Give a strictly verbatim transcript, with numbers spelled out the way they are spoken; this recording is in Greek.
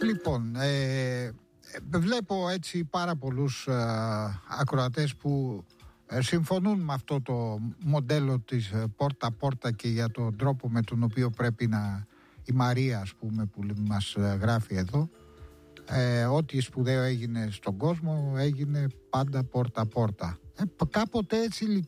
Λοιπόν, ε, βλέπω έτσι πάρα πολλούς ε, ακροατές που ε, συμφωνούν με αυτό το μοντέλο της ε, πόρτα-πόρτα και για τον τρόπο με τον οποίο πρέπει να, η Μαρία ας πούμε που μας ε, γράφει εδώ, ε, ό,τι σπουδαίο έγινε στον κόσμο έγινε πάντα πόρτα-πόρτα. Ε, κάποτε έτσι λειτουργεί.